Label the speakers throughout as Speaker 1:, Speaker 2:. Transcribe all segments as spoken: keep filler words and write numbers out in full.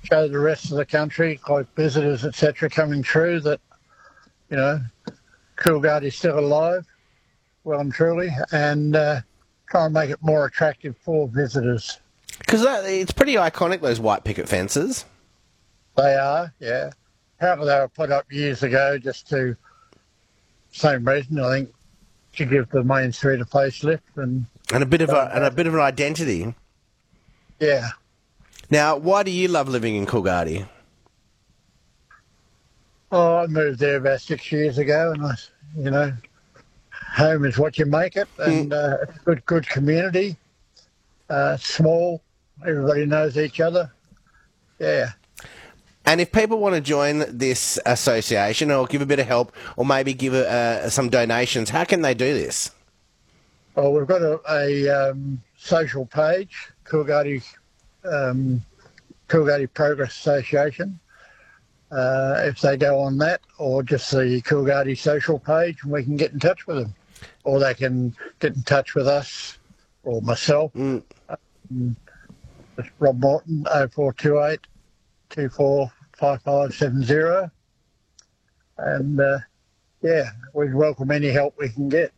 Speaker 1: show the rest of the country, like visitors, et cetera, coming through, that, you know, Coolgardie's still alive, well and truly, and uh, try and make it more attractive for visitors.
Speaker 2: Because it's pretty iconic, those white picket fences.
Speaker 1: They are, yeah. Apparently they were put up years ago just to, same reason, I think, to give the main street a facelift. And,
Speaker 2: and, a, bit of a, and a bit of an identity.
Speaker 1: Yeah.
Speaker 2: Now, why do you love living in Coolgardie?
Speaker 1: Oh, I moved there about six years ago, and I, you know, home is what you make it, and uh, it's a good, good community. Uh, small, everybody knows each other. Yeah.
Speaker 2: And if people want to join this association or give a bit of help or maybe give uh, some donations, how can they do this?
Speaker 1: Well, we've got a, a um, social page, Coolgardie, um, Coolgardie Progress Association. Uh, if they go on that, or just the Coolgardie social page, we can get in touch with them. Or they can get in touch with us or myself.
Speaker 2: Mm.
Speaker 1: Um, it's Rob Morton, oh four two eight, two four five five seven zero. And, uh, yeah, we welcome any help we can get.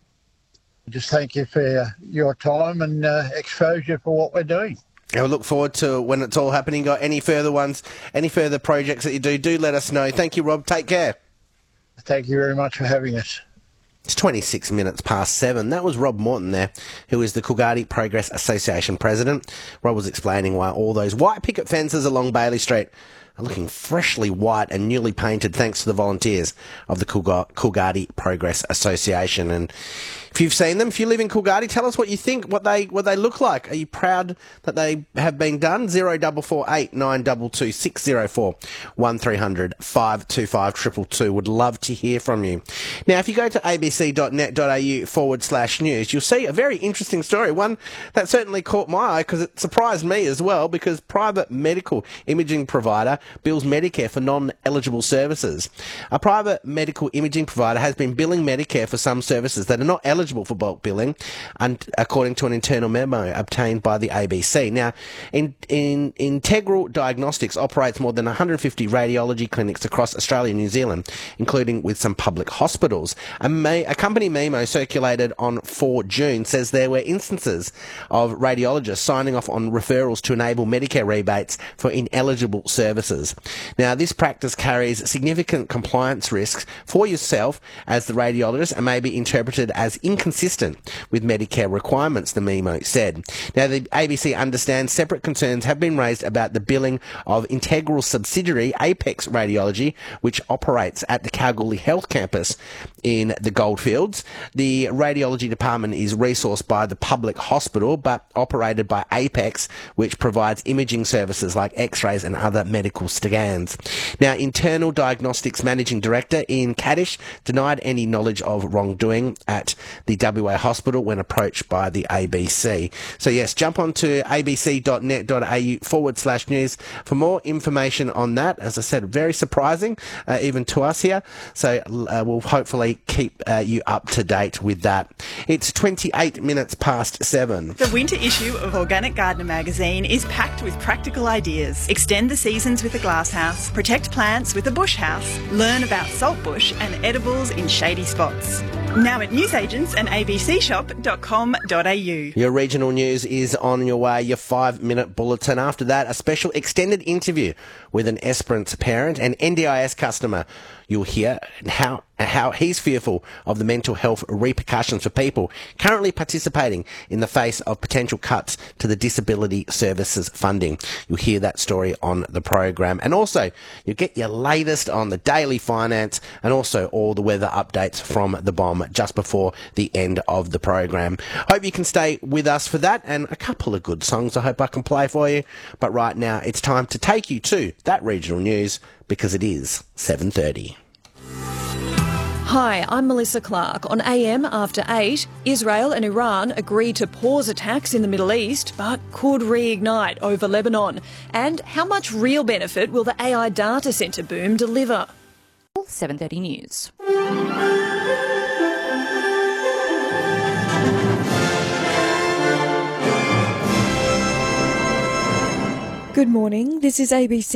Speaker 1: Just thank you for uh, your time and uh, exposure for what we're doing.
Speaker 2: I look forward to when it's all happening. Got any further ones, any further projects that you do, do let us know. Thank you, Rob. Take care.
Speaker 1: Thank you very much for having us.
Speaker 2: It's twenty-six minutes past seven. That was Rob Morton there, who is the Coolgardie Progress Association president. Rob was explaining why all those white picket fences along Bailey Street are looking freshly white and newly painted thanks to the volunteers of the Coolgardie Progress Association. And if you've seen them, if you live in Coolgardie, tell us what you think, what they what they look like. Are you proud that they have been done? Zero double four eight nine double two six zero four one three hundred five two five triple two. Would love to hear from you. Now, if you go to abc.net.au forward slash news, you'll see a very interesting story. One that certainly caught my eye because it surprised me as well, because private medical imaging provider bills Medicare for non-eligible services. A private medical imaging provider has been billing Medicare for some services that are not eligible eligible for bulk billing, and according to an internal memo obtained by the A B C. Now, in, in Integral Diagnostics operates more than one hundred fifty radiology clinics across Australia and New Zealand, including with some public hospitals. A, me- a company memo circulated on the fourth of June says there were instances of radiologists signing off on referrals to enable Medicare rebates for ineligible services. Now, this practice carries significant compliance risks for yourself as the radiologist and may be interpreted as inconsistent with Medicare requirements, the memo said. Now, the A B C understands separate concerns have been raised about the billing of Integral subsidiary Apex Radiology, which operates at the Kalgoorlie Health Campus in the Goldfields. The radiology department is resourced by the public hospital but operated by Apex, which provides imaging services like x-rays and other medical scans. Now, Internal Diagnostics Managing Director Ian Kaddish denied any knowledge of wrongdoing at the W A hospital when approached by the A B C. So yes, jump on to abc.net.au forward slash news for more information on that. As I said, very surprising, uh, even to us here. So uh, we'll hopefully keep uh, you up to date with that. It's twenty-eight minutes past seven.
Speaker 3: The winter issue of Organic Gardener magazine is packed with practical ideas. Extend the seasons with a glasshouse, protect plants with a bush house, learn about saltbush and edibles in shady spots. Now at newsagents and a b c shop dot com dot a u.
Speaker 2: Your regional news is on your way, your five-minute bulletin. After that, a special extended interview with an Esperance parent and N D I S customer. You'll hear how how he's fearful of the mental health repercussions for people currently participating in the face of potential cuts to the disability services funding. You'll hear that story on the program. And also, you'll get your latest on the daily finance and also all the weather updates from the bomb just before the end of the program. Hope you can stay with us for that, and a couple of good songs I hope I can play for you. But right now, it's time to take you to that regional news, because it is seven thirty.
Speaker 4: Hi, I'm Melissa Clark. On A M after eight, Israel and Iran agree to pause attacks in the Middle East, but could reignite over Lebanon. And how much real benefit will the A I data centre boom deliver?
Speaker 5: seven thirty News.
Speaker 4: Good morning, this is A B C.